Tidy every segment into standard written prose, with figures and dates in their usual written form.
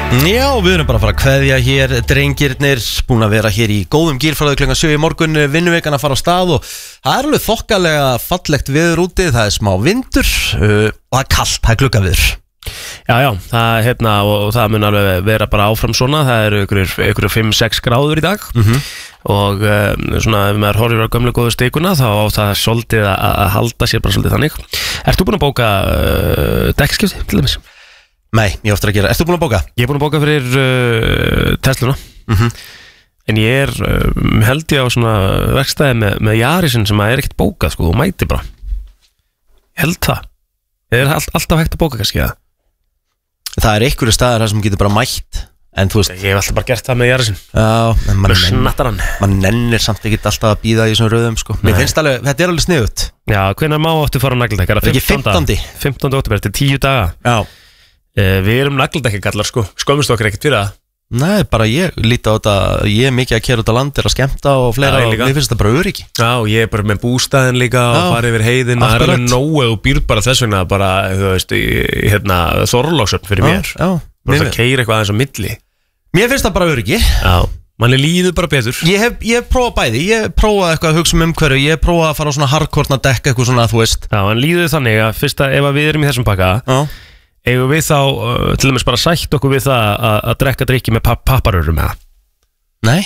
Já, við erum bara að fara að kveðja hér drengirnir, búin að vera hér í góðum gírfræðu klukkan 7 í morgun, vinnuvikan að fara á stað og það er alveg þokkalega fallegt veður úti, það er smá vindur og það er kalt, það er gluggaviður. Já, það og það mun alveg vera bara áfram svona, það eru ykkur 5-6 gráður í dag og svona ef maður horfir á gömlu góðu stikuna þá á það svolítið að halda sér bara svolítið þannig. Ert þú búin að bóka dekkskipti til dæmis? Nei, ég ofta að gera. Ertu búin að bóka? Ég er búin að bóka fyrir Tesluna en ég held ég á svona verkstæði með Yarisinn sem að ekkert bókað sko og mæti bara. Ég held það. Ég alltaf hægt að bóka kannski það. Það er einhverju staðar þar sem getur bara mætt en þú veist, ég hef alltaf bara gert það með Yarisinn. Já, en man nennir samt ekki alltaf að býða í þessum röðum sko. Mér finnst alveg, þetta er alveg sniðut. Já, hvenær má áttu fara á nagladekk? Er ekki 15. 15. október, þetta er 10 daga. Já. Við erum nagladekkagallar sko, skömmumst okkur ekkert fyrir það. Nei, bara ég líti á þetta, ég er mikið að keyra út á land, er að skemmta og fleira og mér finnst þetta bara öryggi. Já, ég er bara með bústaðin líka og farið yfir heiðin, það er alveg nógu og býrð bara þess vegna bara, þú veist, Þorláksöfn fyrir mér. Já, bara það keyra eitthvað aðeins á milli. Mér finnst það bara öryggi. Já, manni líður bara betur. Ég hef prófað bæði, ég prófað eitthvað að hugsa umhverju, ég prófað að fara á svona hardcore dekk eitthvað svona, þú veist. Já, en líður þannig að fyrst að ef við erum í þessum pakka eigum við þá til dæmis bara sætt okkur við það að drekka drikki með papparörum með það? Nei.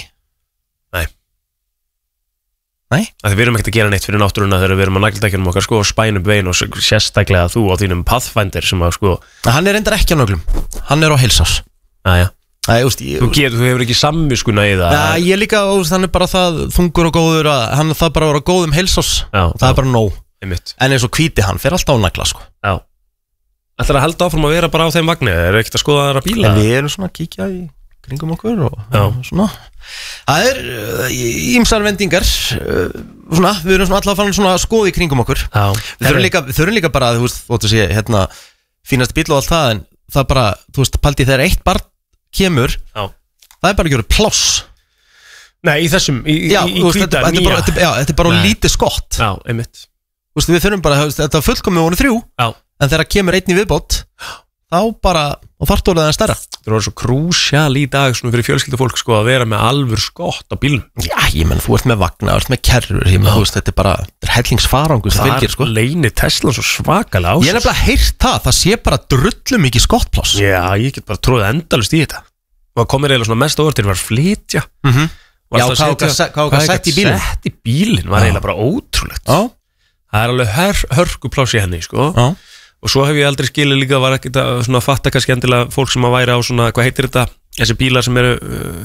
Við erum ekkert að gera neitt fyrir náttúruna þegar við erum að nagladekjunum okkar sko og spænum bein og sérstaklega þú á þínum Pathfinder sem að sko. Hann er reyndar ekki á nöglum, hann er á heilsás. Æja. Þú hefur ekki samviskuna í það. Já, ég líka, hann er bara það þungur og góður að hann það bara að vera góðum heilsás. Það er bara nóg. En eins og hvíti hann fer alltaf á nagla sko. Já. Það er að halda áfram að vera bara á þeim vagni, er ekkert að skoða aðra bíla? En við erum svona að kíkja í kringum okkur og svona. Það er ýmsar vendingar, svona, við erum svona alltaf að skoða í kringum okkur. Við þurfum líka bara, þú veist, þóttu sé, fínasti bíl og allt það, en það bara, þú veist, paldi þegar eitt barn kemur, það er bara ekki verið pláss. Nei, í þessum, í hvíta, nýja. Já, þetta er bara lítið skott. Já, einmitt. Þú veist, við þurfum bara, þetta fullkomið voru 3. Já. En þegar kemur einn í viðbót þá bara, og þartólið er stærra. Það er svo krúsjál í dag svona fyrir fjölskyldufólk sko að vera með alvör skott á bílnum. Já, ég menn, þú ert með vagna, þú ert með kerrur, ég menn, þú veist, þetta er bara hellingsfarangur sem fylgir, sko. Það leynir Tesla svo svakalega á sig. Ég er nefnilega heyrt það sé bara drullu mikið skottpláss. Já, ég get bara tróðið endalust í þetta. Og það komir eiginlega svona mest over til að flytja. Já, hvað sett í bílinn? Sett í bílinn var eiginlega bara ótrúlegt. Það er alveg hörkupláss í henni, sko. Og svo hef ég aldrei skilið líka var ekkert að svona fatta kannski endilega fólk sem að væri á svona, hvað heitir þetta, þessi bílar sem eru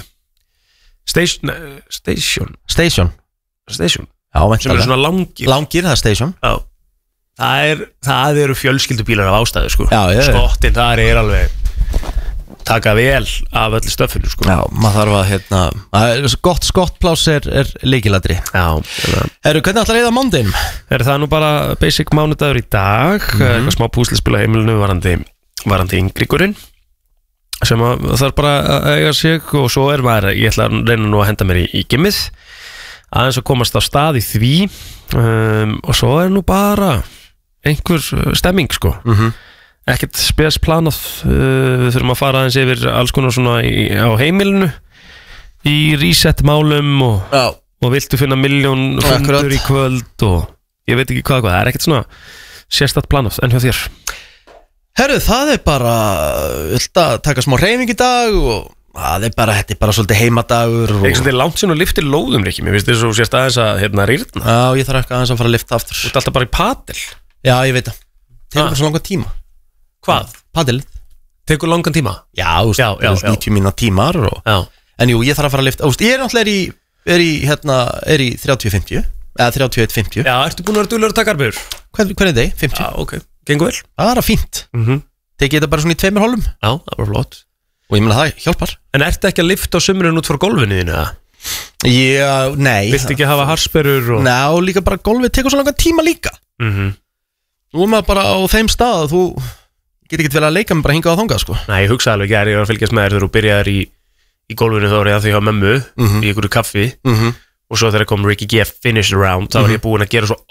Station. Já, sem eru svona langir. Langir, það er Station. Já, það eru fjölskyldubílar af ástæðu sko. Já, skottin þar er alveg taka vel af öllu stöffinu sko. Já, maður þarf að gott skottpláss er lykiladri. Já. Hvernig ætlar að eyða mánudeginum? Það nú bara basic mánudagur í dag, eitthvað smá púslispil á heimilinu varandi yngrikurinn sem að þarf bara að eiga sig og svo maður, ég ætla að reyna nú að henda mér í gimmið aðeins að komast á stað í því og svo nú bara einhver stemming sko. Ekkert spes planað, við þurfum að fara aðeins yfir alls konar svona á heimilinu í reset málum og viltu finna 1.000.000 fundur í kvöld og ég veit ekki hvað, það er ekkert svona sérstætt planað en hjá þér. Herru, það er bara að taka smá hreyfing í dag og þetta er bara svolítið heimadagur. Ekki svolítið langt sem þú liftir lóðum, Rikki, mér finnst þess að þú sést aðeins að rýrna. Já, ég þarf ekki aðeins að fara að lifta aftur. Þú ert alltaf bara í padel. Já, ég veit það. Tekur bara svo langan tíma. Hvað? Padelið. Tekur langan tíma? Já, 90 mínúna tímar en jú, ég þarf að fara að lifta. Ég er náttúrulega er í 30-50 eða 31-50. Já, ertu búin að vera duglegur að taka arbeigur? Hvernig er þið? 50? Já, ok, gengur vel. Það er fínt. Tekið þetta bara svona í 2 hólum. Já, það var flott. Og ég meina það hjálpar. En ertu ekki að lifta á sumrun út frá gólfinu þínu, eða? Já, nei. Viltu ekki hafa harsperur og... Ná, líka bara gólfið tekur svo langan tíma líka. Nú er maður bara á þeim stað að þú get ekki vel að leika mig bara hingað á þangað sko. Nei, ég hugsa alveg ekki að ég var að fylgjast með þér þegar þú byrjaðir í gólfinu þá var ég að því hjá mömmu í einhverju kaffi og svo þegar kom Ricky G Finished Round þá var ég búin að gera svo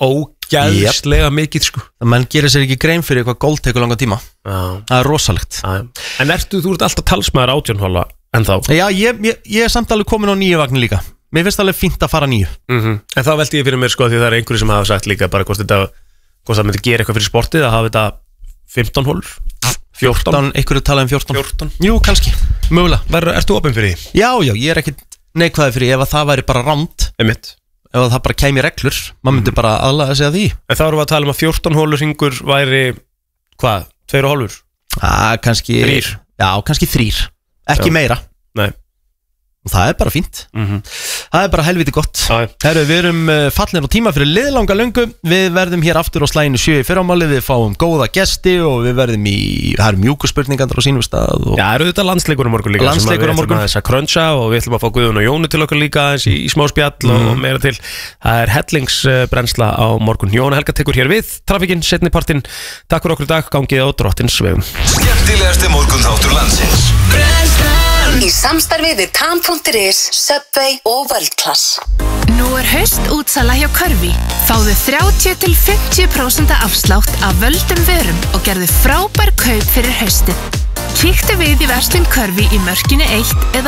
gæðslega mikið sko. Menn gerir sér ekki grein fyrir hvað golf tekur langa tíma. Það er rosalegt. En þú ert alltaf talsmaður 18 hóla ennþá? Já, ég er samt alveg komin á 9 vagnin líka. Mér finnst alveg fínt að fara 9. En þá velti ég fyrir mér sko, því það er einhverju sem hafa sagt líka bara hvort það myndi gera eitthvað fyrir sportið að hafa þetta 15 hólur 14, einhverju tala 14. Jú, kannski, mögulega. Ertu opinn fyrir því? Já, ég er ekkit neikvæði fyrir ef að það væri bara rámt. Einmitt. Ef að það bara kæmi reglur, maður myndi bara aðlaga sig að því. En þá erum við að tala um að 14 hólur hringur væri, hvað, 2 hólur? Kannski 3. Já, kannski 3, ekki meira. Nei. Og það er bara fínt. Það er bara helviti gott. Herru, við erum fallin á tíma fyrir liðlanga löngu. Við verðum hér aftur á slæginu 7 í fyrramáli. Við fáum góða gesti og við verðum það eru mjúku spurningandar á sínum stað og... Já, eru þetta landsleikur á morgun líka. Landsleikur á morgun. Sem við ætlum að þess að cruncha og við ætlum að fá Guðun og Jónu til okkar líka í smá spjall og meira til. Það er hellingsbrennsla á morgun. Jóna Helga tekur hér við trafikinn, seinni partinn. Takk fyrir okkur í dag, gangið á Drottins vegum. Skemmtilegasti morgunþáttur landsins. Í samstarfi við Tam.is, Subway og World Class. Nú er haustútsala hjá Körfi. Fáðu 30-50% afslátt af völdum vörum og gerðu frábær kaup fyrir haustið. Kíktu við í verslun Körfi í Mörkinni 1 eða